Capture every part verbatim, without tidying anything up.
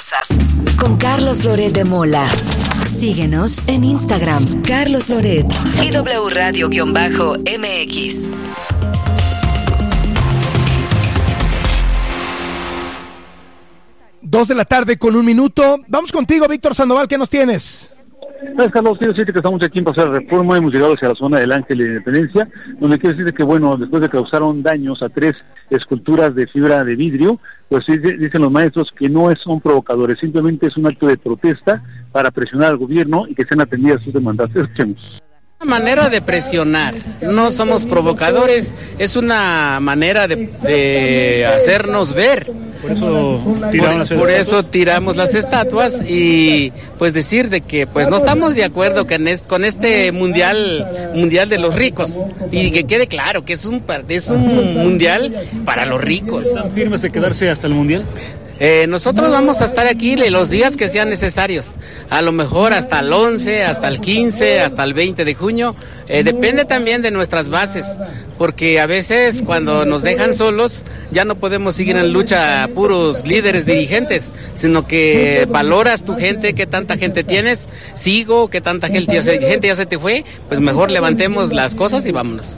cosas. Con Carlos Loret de Mola. Síguenos en Instagram, Carlos Loret y W Radio-M X. Dos de la tarde con un minuto. Vamos contigo, Víctor Sandoval, ¿qué nos tienes? Gracias, Carlos. Quiero decirte que estamos aquí en Paseo de la Reforma, hemos llegado hacia la zona del Ángel de Independencia, donde quiero decirte que, bueno, después de que causaron daños a tres esculturas de fibra de vidrio, pues dicen los maestros que no son provocadores, simplemente es un acto de protesta para presionar al gobierno y que sean atendidas sus demandas. Escuchemos. Una manera de presionar, no somos provocadores, es una manera de, de hacernos ver. Por eso tiramos por, las por eso tiramos las estatuas y pues decir de que pues no estamos de acuerdo con este, con este mundial mundial de los ricos, y que quede claro que es un es un mundial para los ricos. ¿Están firmes de quedarse hasta el mundial? Eh, nosotros vamos a estar aquí los días que sean necesarios, a lo mejor hasta el once, hasta el quince, hasta el veinte de junio, eh, depende también de nuestras bases, porque a veces cuando nos dejan solos ya no podemos seguir en lucha puros líderes dirigentes, sino que valoras tu gente, qué tanta gente tienes, sigo, qué tanta gente ya se, gente ya se te fue, pues mejor levantemos las cosas y vámonos.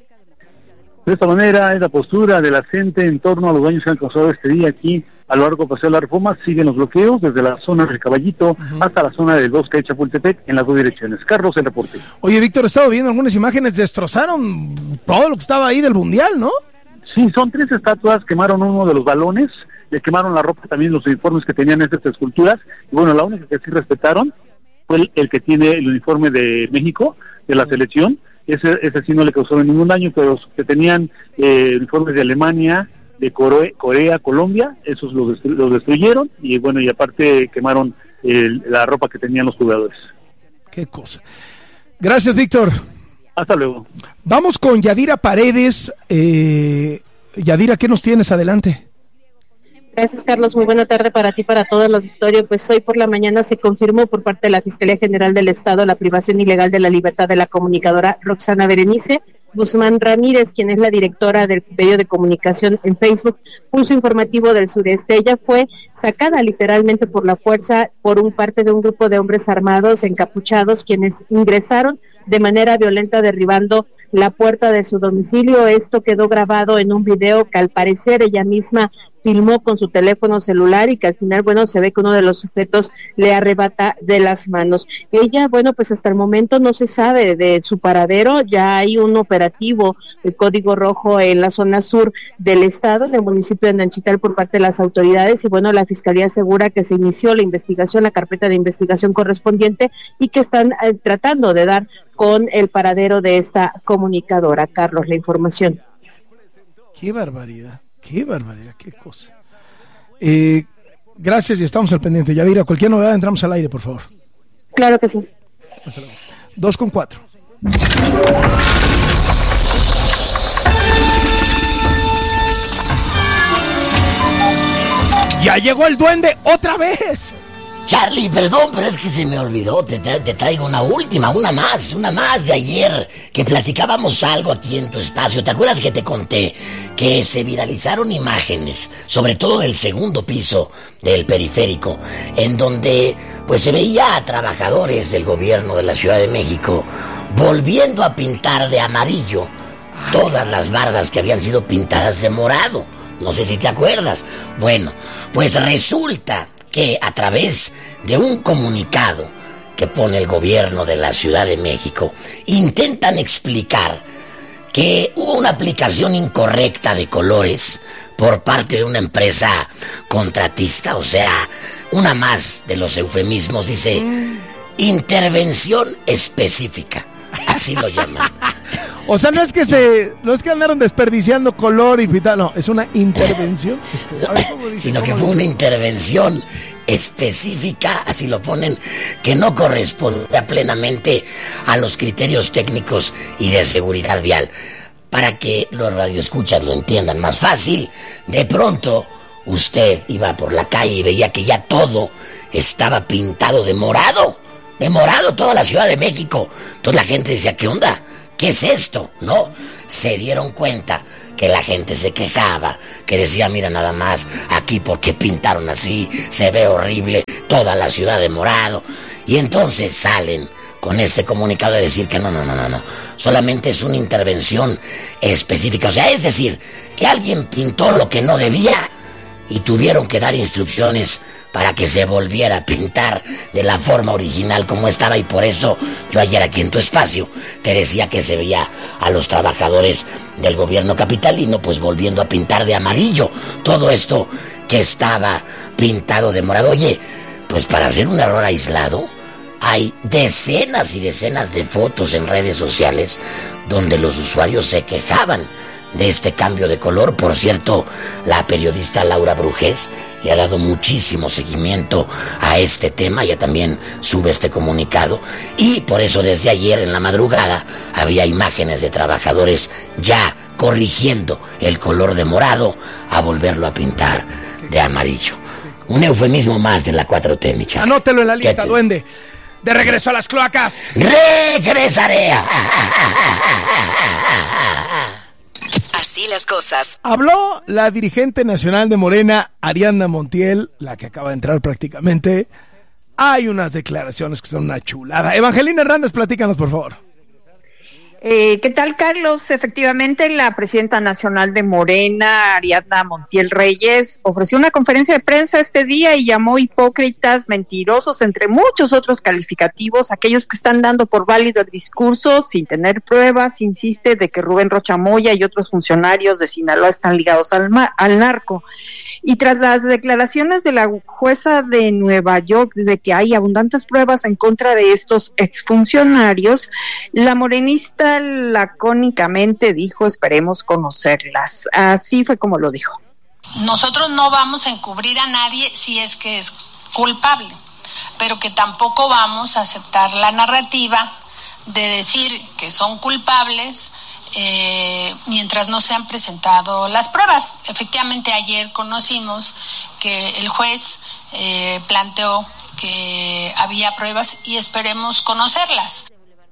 De esta manera es la postura de la gente en torno a los daños que han causado este día aquí a lo largo del Paseo de la Reforma. Siguen los bloqueos desde la zona del Caballito uh-huh. hasta la zona del Bosque de Chapultepec en las dos direcciones. Carlos, el reporte. Oye, Víctor, he estado viendo algunas imágenes, destrozaron todo lo que estaba ahí del Mundial, ¿no? Sí, son tres estatuas, quemaron uno de los balones, le quemaron la ropa, también los uniformes que tenían estas esculturas, y bueno, la única que sí respetaron fue el, el que tiene el uniforme de México, de la selección. Ese, ese sí no le causó ningún daño, pero los que tenían eh, uniformes de Alemania, de Corea, Corea Colombia, esos los, destru- los destruyeron, y bueno, y aparte quemaron el, la ropa que tenían los jugadores. Qué cosa. Gracias, Víctor. Hasta luego. Vamos con Yadira Paredes. Eh, Yadira, ¿qué nos tienes? Adelante. Gracias, Carlos. Muy buena tarde para ti, para todo el auditorio. Pues hoy por la mañana se confirmó por parte de la Fiscalía General del Estado la privación ilegal de la libertad de la comunicadora Roxana Berenice Guzmán Ramírez, quien es la directora del medio de comunicación en Facebook, Pulso Informativo del Sureste. Ella fue sacada literalmente por la fuerza por un parte de un grupo de hombres armados encapuchados, quienes ingresaron de manera violenta derribando la puerta de su domicilio. Esto quedó grabado en un video que al parecer ella misma filmó con su teléfono celular y que al final, bueno, se ve que uno de los sujetos le arrebata de las manos. Ella, bueno, pues hasta el momento no se sabe de su paradero. Ya hay un operativo de código rojo en la zona sur del estado, en el municipio de Nanchital, por parte de las autoridades, y bueno, la Fiscalía asegura que se inició la investigación, la carpeta de investigación correspondiente, y que están eh, tratando de dar con el paradero de esta comunicadora. Carlos, la información. Qué barbaridad. Qué barbaridad, qué cosa. Eh, gracias y estamos al pendiente. Yadira, cualquier novedad entramos al aire, por favor. Claro que sí. Hasta luego. Dos con cuatro. ¡Ya llegó el duende otra vez! Charlie, perdón, pero es que se me olvidó, te, te, te traigo una última, una más, una más de ayer, que platicábamos algo aquí en tu espacio. ¿Te acuerdas que te conté que se viralizaron imágenes, sobre todo del segundo piso del periférico, en donde pues se veía a trabajadores del gobierno de la Ciudad de México volviendo a pintar de amarillo todas las bardas que habían sido pintadas de morado? No sé si te acuerdas. Bueno, pues resulta que a través de un comunicado que pone el gobierno de la Ciudad de México, intentan explicar que hubo una aplicación incorrecta de colores por parte de una empresa contratista, o sea, una más de los eufemismos, dice, mm. intervención específica, así lo llaman. O sea, no es que se, no es que andaron desperdiciando color y tal, no, es una intervención específica, sino que fue una intervención específica, así lo ponen, que no corresponde plenamente a los criterios técnicos y de seguridad vial. Para que los radioescuchas lo entiendan más fácil, de pronto usted iba por la calle y veía que ya todo estaba pintado de morado, de morado toda la Ciudad de México. Entonces la gente decía, ¿qué onda? ¿Qué es esto? No, se dieron cuenta que la gente se quejaba, que decía, mira nada más, aquí porque pintaron así, se ve horrible, toda la ciudad de morado. Y entonces salen con este comunicado de decir que no, no, no, no, no, solamente es una intervención específica. O sea, es decir, que alguien pintó lo que no debía y tuvieron que dar instrucciones para que se volviera a pintar de la forma original como estaba. Y por eso yo ayer aquí en Tu Espacio te decía que se veía a los trabajadores del gobierno capitalino pues volviendo a pintar de amarillo todo esto que estaba pintado de morado. Oye, pues para hacer un error aislado hay decenas y decenas de fotos en redes sociales donde los usuarios se quejaban de este cambio de color. Por cierto, la periodista Laura Brujés le ha dado muchísimo seguimiento a este tema, ella también sube este comunicado, y por eso desde ayer en la madrugada había imágenes de trabajadores ya corrigiendo el color de morado a volverlo a pintar de amarillo. Un eufemismo más de la cuatro T, mi chavo. Anótelo en la lista, te... duende. De regreso a las cloacas. Regresaré. Así las cosas. Habló la dirigente nacional de Morena, Ariadna Montiel, la que acaba de entrar prácticamente. Hay unas declaraciones que son una chulada. Evangelina Hernández, platícanos, por favor. Eh, ¿Qué tal, Carlos? Efectivamente, la presidenta nacional de Morena, Ariadna Montiel Reyes, ofreció una conferencia de prensa este día y llamó hipócritas, mentirosos, entre muchos otros calificativos, aquellos que están dando por válido el discurso sin tener pruebas. Insiste de que Rubén Rocha Moya y otros funcionarios de Sinaloa están ligados al, ma- al narco. Y tras las declaraciones de la jueza de Nueva York de que hay abundantes pruebas en contra de estos exfuncionarios, la morenista lacónicamente dijo, esperemos conocerlas. Así fue como lo dijo. Nosotros no vamos a encubrir a nadie si es que es culpable, pero que tampoco vamos a aceptar la narrativa de decir que son culpables eh, mientras no se han presentado las pruebas. Efectivamente, ayer conocimos que el juez eh, planteó que había pruebas y esperemos conocerlas.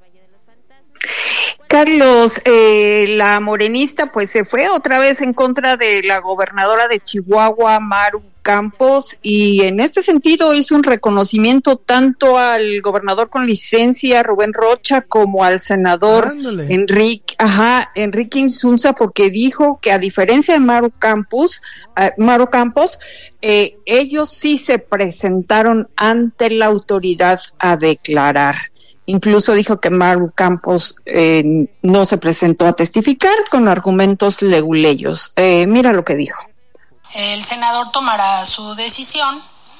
Carlos, eh, la morenista pues se fue otra vez en contra de la gobernadora de Chihuahua, Maru Campos, y en este sentido hizo un reconocimiento tanto al gobernador con licencia, Rubén Rocha, como al senador Ándale. Enrique, ajá, Enrique Insunza, porque dijo que a diferencia de Maru Campos, eh, Maru Campos, eh, ellos sí se presentaron ante la autoridad a declarar. Incluso dijo que Maru Campos eh, no se presentó a testificar con argumentos leguleyos. Eh, mira lo que dijo. El senador tomará su decisión,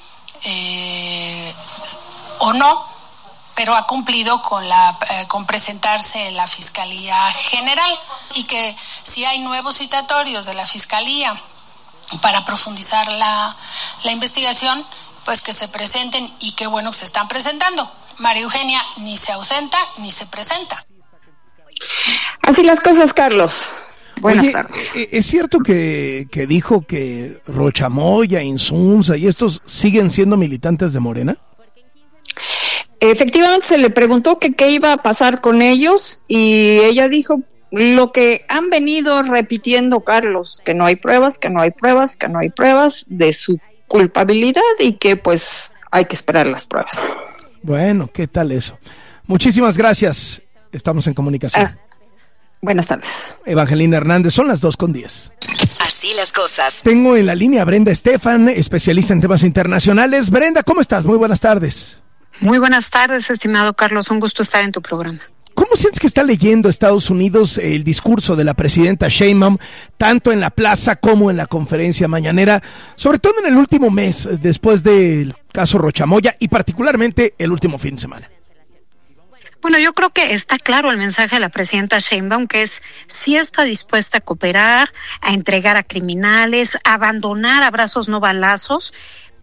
eh, o no, pero ha cumplido con la eh, con presentarse en la Fiscalía General, y que si hay nuevos citatorios de la Fiscalía para profundizar la, la investigación, pues que se presenten, y qué bueno que se están presentando. María Eugenia ni se ausenta ni se presenta. Así las cosas, Carlos. Buenas Oye, tardes. ¿Es cierto que, que dijo que Rocha Moya, Insunza y estos siguen siendo militantes de Morena? Efectivamente, se le preguntó que qué iba a pasar con ellos y ella dijo lo que han venido repitiendo, Carlos, que no hay pruebas, que no hay pruebas, que no hay pruebas de su culpabilidad y que pues hay que esperar las pruebas. Bueno, ¿qué tal eso? Muchísimas gracias. Estamos en comunicación. Ah, buenas tardes. Evangelina Hernández, son las dos con diez. Así las cosas. Tengo en la línea a Brenda Estefan, especialista en temas internacionales. Brenda, ¿cómo estás? Muy buenas tardes. Muy buenas tardes, estimado Carlos. Un gusto estar en tu programa. ¿Cómo sientes que está leyendo Estados Unidos el discurso de la presidenta Sheinbaum, tanto en la plaza como en la conferencia mañanera, sobre todo en el último mes, después del caso Rocha Moya y particularmente el último fin de semana? Bueno, yo creo que está claro el mensaje de la presidenta Sheinbaum, que es sí está dispuesta a cooperar, a entregar a criminales, a abandonar abrazos no balazos,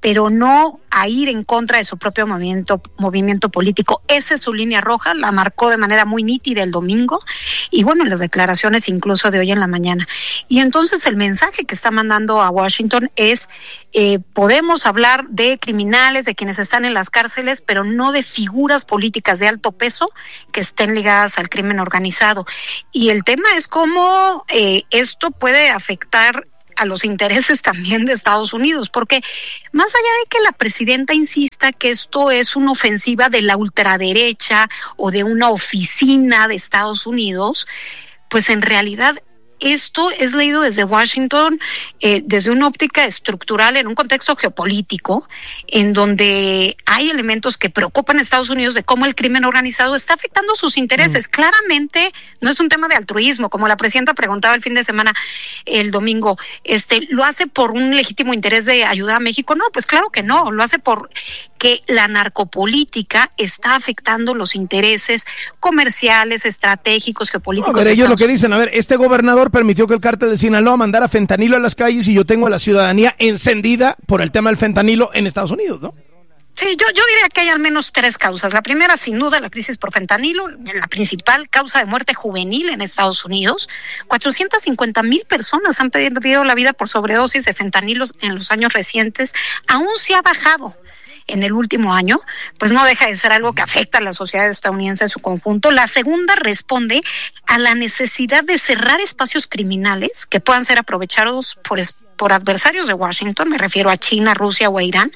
pero no a ir en contra de su propio movimiento, movimiento político. Esa es su línea roja, la marcó de manera muy nítida el domingo y bueno, en las declaraciones incluso de hoy en la mañana. Y entonces el mensaje que está mandando a Washington es, eh, podemos hablar de criminales, de quienes están en las cárceles, pero no de figuras políticas de alto peso que estén ligadas al crimen organizado. Y el tema es cómo eh, esto puede afectar a los intereses también de Estados Unidos, porque más allá de que la presidenta insista que esto es una ofensiva de la ultraderecha o de una oficina de Estados Unidos, pues en realidad esto es leído desde Washington, eh, desde una óptica estructural en un contexto geopolítico, en donde hay elementos que preocupan a Estados Unidos de cómo el crimen organizado está afectando sus intereses. Mm. Claramente no es un tema de altruismo, como la presidenta preguntaba el fin de semana, el domingo, este, ¿lo hace por un legítimo interés de ayudar a México? No, pues claro que no, lo hace por que la narcopolítica está afectando los intereses comerciales, estratégicos, geopolíticos. No, a ver, ellos lo que dicen, a ver, este gobernador permitió que el cártel de Sinaloa mandara fentanilo a las calles y yo tengo a la ciudadanía encendida por el tema del fentanilo en Estados Unidos, ¿no? Sí, yo, yo diría que hay al menos tres causas. La primera, sin duda, la crisis por fentanilo, la principal causa de muerte juvenil en Estados Unidos. cuatrocientas cincuenta mil personas han perdido la vida por sobredosis de fentanilos en los años recientes. Aún se ha bajado en el último año, pues no deja de ser algo que afecta a la sociedad estadounidense en su conjunto. La segunda responde a la necesidad de cerrar espacios criminales que puedan ser aprovechados por, por adversarios de Washington, me refiero a China, Rusia o a Irán,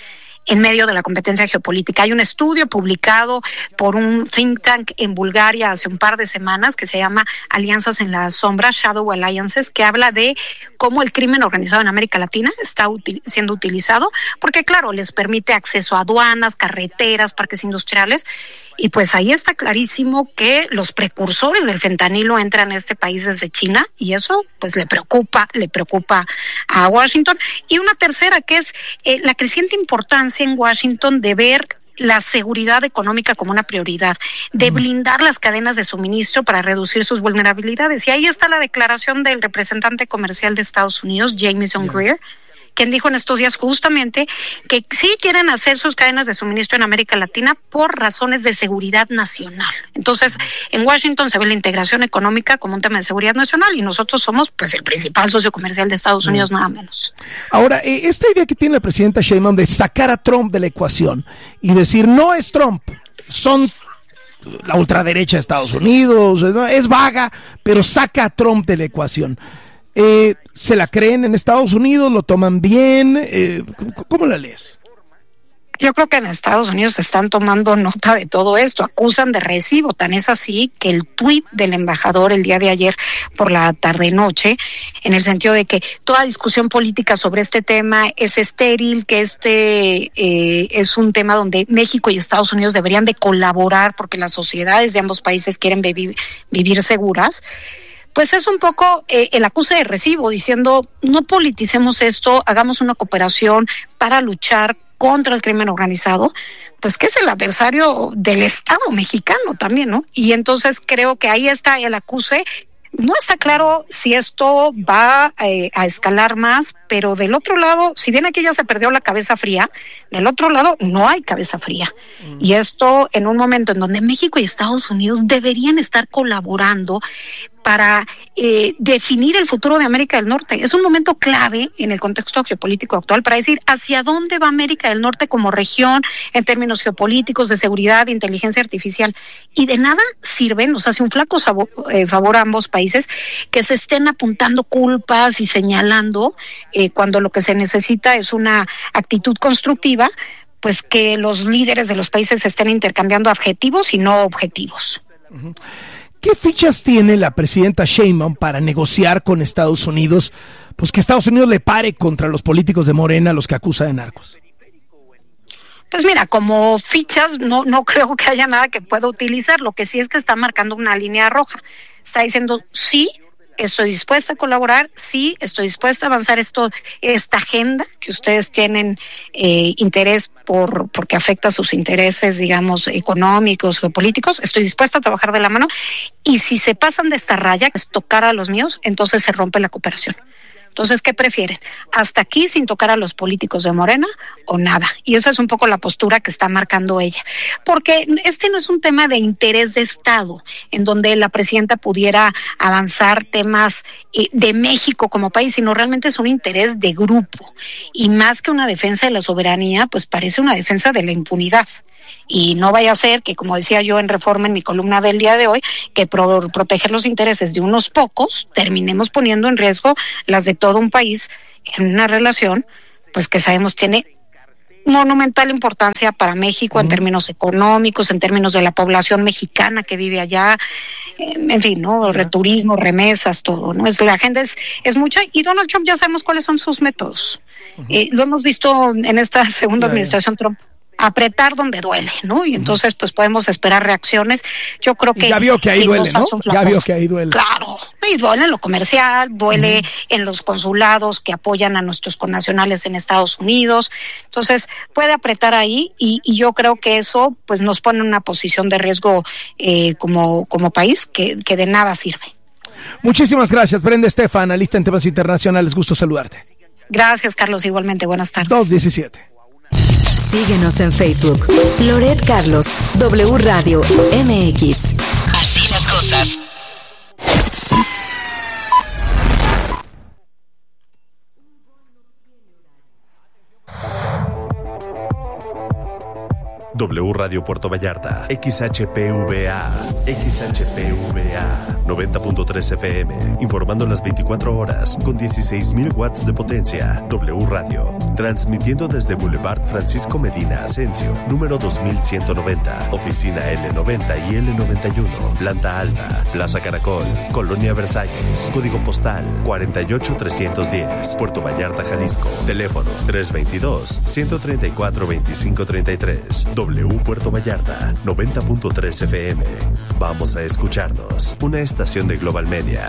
en medio de la competencia geopolítica. Hay un estudio publicado por un think tank en Bulgaria hace un par de semanas que se llama Alianzas en la Sombra, Shadow Alliances, que habla de cómo el crimen organizado en América Latina está util- siendo utilizado, porque claro, les permite acceso a aduanas, carreteras, parques industriales, y pues ahí está clarísimo que los precursores del fentanilo entran a este país desde China, y eso pues le preocupa, le preocupa a Washington. Y una tercera, que es eh, la creciente importancia en Washington de ver la seguridad económica como una prioridad, de blindar las cadenas de suministro para reducir sus vulnerabilidades. Y ahí está la declaración del representante comercial de Estados Unidos, Jamieson Greer, quien dijo en estos días justamente que sí quieren hacer sus cadenas de suministro en América Latina por razones de seguridad nacional. Entonces, en Washington se ve la integración económica como un tema de seguridad nacional y nosotros somos pues el principal socio comercial de Estados Unidos, mm. nada menos. Ahora, eh, esta idea que tiene la presidenta Sheinbaum de sacar a Trump de la ecuación y decir, no es Trump, son la ultraderecha de Estados Unidos, es vaga, pero saca a Trump de la ecuación. Eh, ¿Se la creen en Estados Unidos? ¿Lo toman bien? Eh, ¿Cómo la lees? Yo creo que en Estados Unidos están tomando nota de todo esto, acusan de recibo, tan es así que el tuit del embajador el día de ayer por la tarde-noche, en el sentido de que toda discusión política sobre este tema es estéril, que este eh, es un tema donde México y Estados Unidos deberían de colaborar porque las sociedades de ambos países quieren vivir, vivir seguras. Pues es un poco eh, el acuse de recibo, diciendo no politicemos esto, hagamos una cooperación para luchar contra el crimen organizado, pues que es el adversario del Estado mexicano también, ¿no? Y entonces creo que ahí está el acuse. No está claro si esto va eh, a escalar más, pero del otro lado, si bien aquí ya se perdió la cabeza fría, del otro lado no hay cabeza fría. Mm. Y esto en un momento en donde México y Estados Unidos deberían estar colaborando para eh, definir el futuro de América del Norte. Es un momento clave en el contexto geopolítico actual para decir hacia dónde va América del Norte como región en términos geopolíticos, de seguridad, de inteligencia artificial. Y de nada sirve, nos hace un flaco sabor, eh, favor a ambos países que se estén apuntando culpas y señalando eh, cuando lo que se necesita es una actitud constructiva, pues que los líderes de los países estén intercambiando adjetivos y no objetivos. Uh-huh. ¿Qué fichas tiene la presidenta Sheinbaum para negociar con Estados Unidos? Pues que Estados Unidos le pare contra los políticos de Morena, los que acusa de narcos. Pues mira, como fichas no, no creo que haya nada que pueda utilizar. Lo que sí es que está marcando una línea roja. Está diciendo sí, estoy dispuesta a colaborar, sí, estoy dispuesta a avanzar esto, esta agenda que ustedes tienen eh, interés por porque afecta sus intereses, digamos, económicos, geopolíticos, estoy dispuesta a trabajar de la mano, y si se pasan de esta raya, que es tocar a los míos, entonces se rompe la cooperación. Entonces, ¿qué prefieren? ¿Hasta aquí sin tocar a los políticos de Morena o nada? Y esa es un poco la postura que está marcando ella. Porque este no es un tema de interés de Estado, en donde la presidenta pudiera avanzar temas eh, de México como país, sino realmente es un interés de grupo. Y más que una defensa de la soberanía, pues parece una defensa de la impunidad. Y no vaya a ser que, como decía yo en Reforma en mi columna del día de hoy, que por proteger los intereses de unos pocos terminemos poniendo en riesgo las de todo un país en una relación pues que sabemos tiene monumental importancia para México, uh-huh, en términos económicos, en términos de la población mexicana que vive allá, en fin, ¿no? Uh-huh. Turismo, remesas, todo, ¿no? Es, la agenda es, es mucha, y Donald Trump ya sabemos cuáles son sus métodos. Uh-huh. Eh, lo hemos visto en esta segunda yeah, administración yeah. Trump. Apretar donde duele, ¿no? Y entonces pues podemos esperar reacciones. Yo creo que ya vio que ahí duele, ¿no? Ya vio que ahí duele. Claro, y duele en lo comercial, duele uh-huh. en los consulados que apoyan a nuestros connacionales en Estados Unidos. Entonces puede apretar ahí y, y yo creo que eso pues nos pone en una posición de riesgo eh, como como país que, que de nada sirve. Muchísimas gracias, Brenda Estefan, analista en temas internacionales. Gusto saludarte. Gracias, Carlos. Igualmente, buenas tardes. dos diecisiete. Síguenos en Facebook. Loret Carlos, W Radio M X. Así las cosas. W Radio Puerto Vallarta, X H P V A, X H P V A, noventa punto tres F M, informando las veinticuatro horas con dieciséis mil watts de potencia. W Radio, transmitiendo desde Boulevard Francisco Medina Asensio, número dos mil ciento noventa, oficina L noventa y L noventa y uno, planta alta, Plaza Caracol, Colonia Versalles, código postal cuarenta y ocho trescientos diez, Puerto Vallarta, Jalisco, teléfono tres veintidós, ciento treinta y cuatro, veinticinco treinta y tres. W Puerto Vallarta, noventa punto tres F M. Vamos a escucharnos. Una estación de Global Media.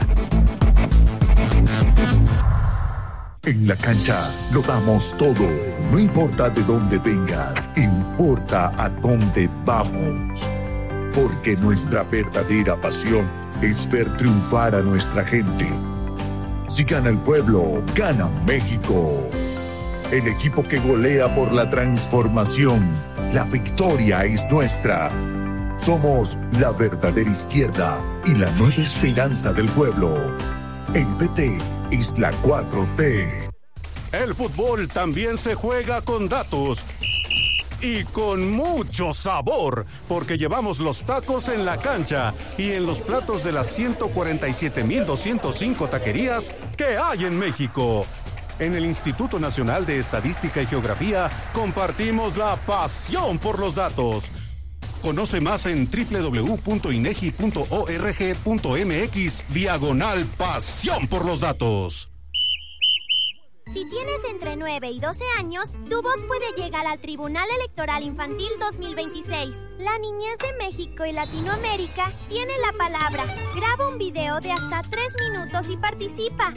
En la cancha lo damos todo. No importa de dónde vengas, importa a dónde vamos. Porque nuestra verdadera pasión es ver triunfar a nuestra gente. Si gana el pueblo, gana México. El equipo que golea por la transformación. La victoria es nuestra. Somos la verdadera izquierda y la nueva esperanza del pueblo. El P T es la cuatro T. El fútbol también se juega con datos. Y con mucho sabor, porque llevamos los tacos en la cancha y en los platos de las ciento cuarenta y siete mil doscientos cinco taquerías que hay en México. En el Instituto Nacional de Estadística y Geografía compartimos la pasión por los datos. Conoce más en doble u doble u doble u punto inegi punto org punto m x diagonal pasión por los datos. Si tienes entre nueve y doce años, tu voz puede llegar al Tribunal Electoral Infantil dos mil veintiséis. La niñez de México y Latinoamérica tiene la palabra. Graba un video de hasta tres minutos y participa.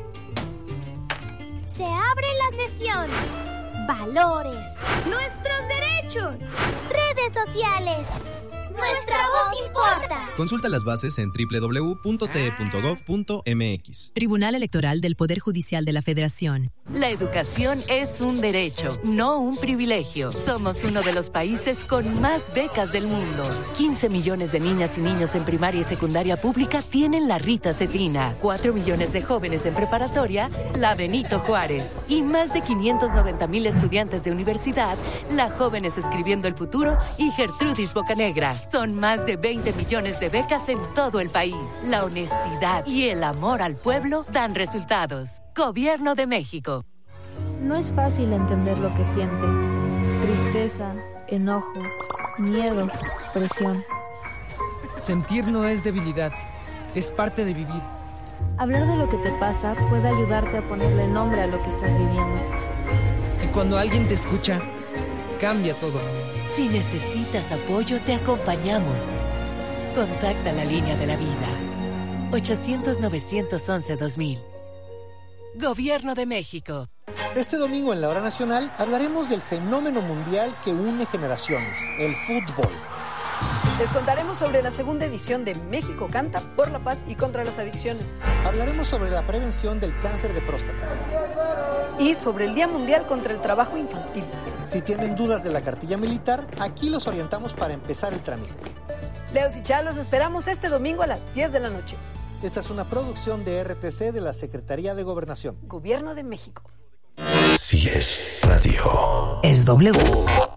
Se abre la sesión. Valores. Nuestros derechos. Redes sociales. Nuestra voz importa. Consulta las bases en doble u doble u doble u punto t e punto gov punto m x. Tribunal Electoral del Poder Judicial de la Federación. La educación es un derecho, no un privilegio. Somos uno de los países con más becas del mundo. quince millones de niñas y niños en primaria y secundaria pública tienen la Rita Cetrina. cuatro millones de jóvenes en preparatoria, la Benito Juárez. Y más de quinientos noventa mil estudiantes de universidad, la Jóvenes Escribiendo el Futuro y Gertrudis Bocanegra. Son más de veinte millones de becas en todo el país. La honestidad y el amor al pueblo dan resultados. Gobierno de México. No es fácil entender lo que sientes. Tristeza, enojo, miedo, presión. Sentir no es debilidad, es parte de vivir. Hablar de lo que te pasa puede ayudarte a ponerle nombre a lo que estás viviendo. Y cuando alguien te escucha, cambia todo. Si necesitas apoyo, te acompañamos. Contacta la línea de la vida. ochocientos, novecientos once, dos mil. Gobierno de México. Este domingo en la Hora Nacional hablaremos del fenómeno mundial que une generaciones, el fútbol. Les contaremos sobre la segunda edición de México Canta por la Paz y contra las Adicciones. Hablaremos sobre la prevención del cáncer de próstata. Y sobre el Día Mundial contra el Trabajo Infantil. Si tienen dudas de la cartilla militar, aquí los orientamos para empezar el trámite. Leos y Chá, los esperamos este domingo a las diez de la noche. Esta es una producción de R T C de la Secretaría de Gobernación. Gobierno de México. Si es radio. Es W.